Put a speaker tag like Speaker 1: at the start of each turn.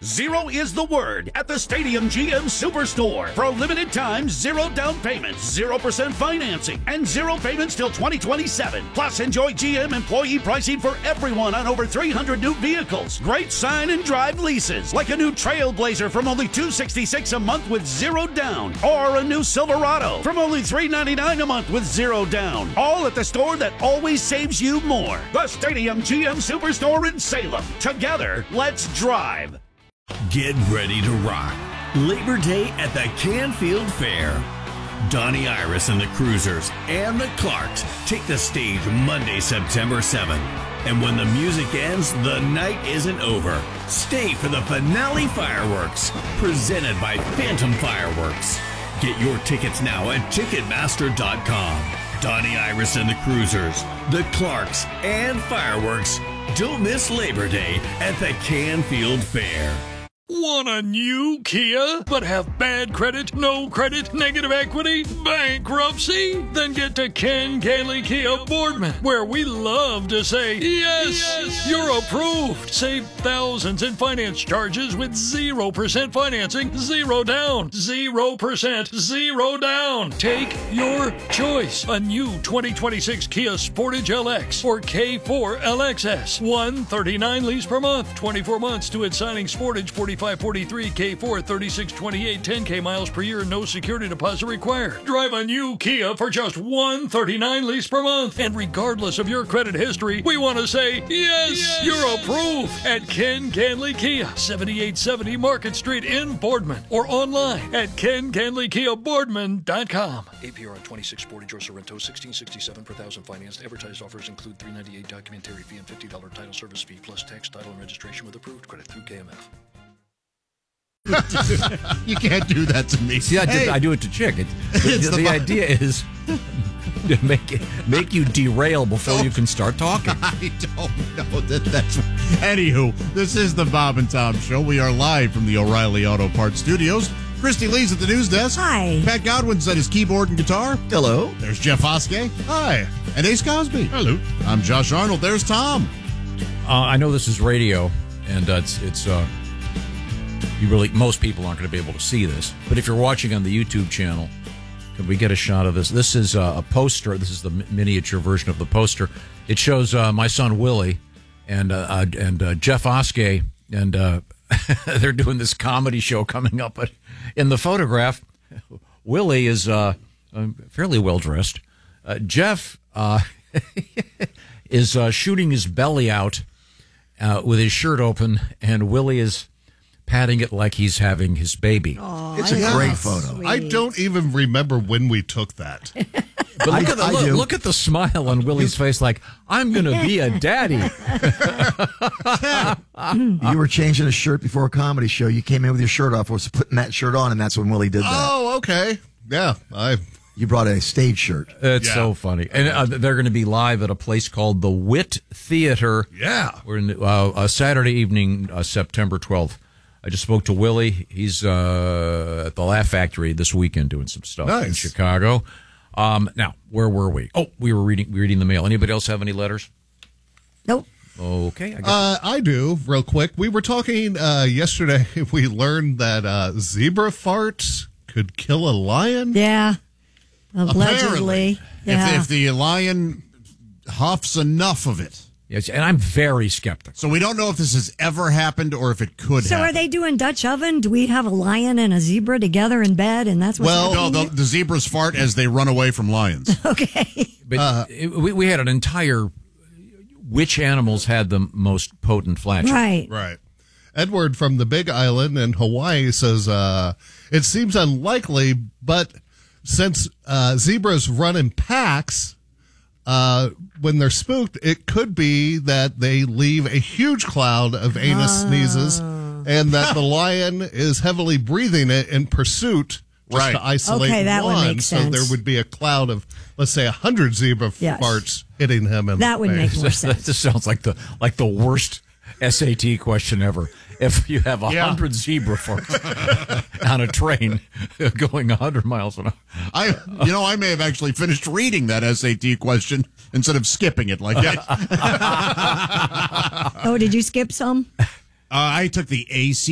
Speaker 1: Zero is the word at the Stadium GM Superstore. For a limited time, zero down payments, 0% financing, and zero payments till 2027. Plus, enjoy GM employee pricing for everyone on over 300 new vehicles. Great sign and drive leases, like a new Trailblazer from only $266 a month with zero down, or a new Silverado from only $399 a month with zero down. All at the store that always saves you more. The Stadium GM Superstore in Salem. Together, let's drive.
Speaker 2: Get ready to rock. Labor Day at the Canfield Fair. Donnie Iris and the Cruisers and the Clarks take the stage Monday, September 7th. And when the music ends, the night isn't over. Stay for the finale fireworks, presented by Phantom Fireworks. Get your tickets now at Ticketmaster.com. Donnie Iris and the Cruisers, the Clarks, and fireworks. Don't miss Labor Day at the Canfield Fair.
Speaker 3: Want a new Kia, but have bad credit, no credit, negative equity, bankruptcy? Then get to Ken Ganley Kia Boardman, where we love to say, yes, you're approved. Save thousands in finance charges with 0% financing, zero down, 0%, zero down. Take your choice. A new 2026 Kia Sportage LX or K4 LXS. $139 lease per month, 24 months to its signing. Sportage 4543, K4 3628, 10K miles per year, no security deposit required. Drive a new Kia for just $139 lease per month. And regardless of your credit history, we want to say, yes, you're approved at Ken Ganley Kia, 7870 Market Street in Boardman, or online at KenGanleyKiaBoardman.com. APR on 26 Sportage or Sorrento, $1,667 per thousand financed. Advertised offers include $398 documentary fee and $50 title service fee, plus tax, title, and registration with approved credit through KMF.
Speaker 4: You can't do that to me.
Speaker 5: See, I do it to Chick. The idea is to make you derail before you can start talking.
Speaker 4: I don't know that's. Anywho, this is the Bob and Tom Show. We are live from the O'Reilly Auto Parts Studios. Christy Lee's at the news desk.
Speaker 6: Hi.
Speaker 4: Pat Godwin's at his keyboard and guitar.
Speaker 7: Hello.
Speaker 4: There's Jeff Oskey. Hi. And Ace Cosby.
Speaker 7: Hello.
Speaker 4: I'm Josh Arnold. There's Tom.
Speaker 5: I know this is radio, and it's most people aren't going to be able to see this. But if you're watching on the YouTube channel, can we get a shot of this? This is a poster. This is the miniature version of the poster. It shows my son Willie and Jeff Oskey, and they're doing this comedy show coming up. But in the photograph, Willie is fairly well dressed. Jeff is shooting his belly out with his shirt open, and Willie is patting it like he's having his baby.
Speaker 6: Aww,
Speaker 7: it's a great photo.
Speaker 6: Sweet.
Speaker 7: I don't even remember when we took that.
Speaker 5: But look at the smile on Willie's face, like, I'm going to be a daddy.
Speaker 7: You were changing a shirt before a comedy show. You came in with your shirt off, was putting that shirt on, and that's when Willie did that.
Speaker 4: Oh, okay. Yeah,
Speaker 7: You brought a stage shirt.
Speaker 5: It's so funny. And they're going to be live at a place called the Wit Theater.
Speaker 4: Yeah.
Speaker 5: We're in Saturday evening, September 12th. I just spoke to Willie. He's at the Laugh Factory this weekend doing some stuff in Chicago. Now, where were we? Oh, we were reading the mail. Anybody else have any letters?
Speaker 6: Nope.
Speaker 5: Okay.
Speaker 4: I do, real quick. We were talking yesterday. We learned that zebra farts could kill a lion.
Speaker 6: Yeah. Allegedly.
Speaker 4: Apparently.
Speaker 6: Yeah.
Speaker 4: If the lion huffs enough of it.
Speaker 5: Yes, and I'm very skeptical.
Speaker 4: So we don't know if this has ever happened or if it could
Speaker 6: So
Speaker 4: happen.
Speaker 6: are they doing Dutch oven? Do we have a lion and a zebra together in bed, and that's what's happening?
Speaker 4: No, the zebras fart as they run away from lions.
Speaker 6: Okay.
Speaker 5: But we had an entire which animals had the most potent flatulence.
Speaker 4: Right. Edward from the Big Island in Hawaii says, it seems unlikely, but since zebras run in packs, when they're spooked, it could be that they leave a huge cloud of anus sneezes and that the lion is heavily breathing it in pursuit just to isolate
Speaker 6: that
Speaker 4: one.
Speaker 6: would make sense.
Speaker 4: So there would be a cloud of, let's say, 100 zebra farts hitting him in
Speaker 6: that
Speaker 4: the
Speaker 6: would
Speaker 4: face.
Speaker 6: make more sense.
Speaker 5: That just sounds like the worst SAT question ever. If you have 100 zebra farts on a train going 100 miles an hour.
Speaker 4: I may have actually finished reading that SAT question instead of skipping it like that.
Speaker 6: Oh, did you skip some?
Speaker 4: I took the AC